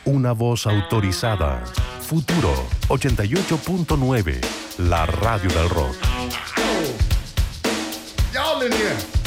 Una voz autorizada. Futuro 88.9. La radio del rock. Y'all in here.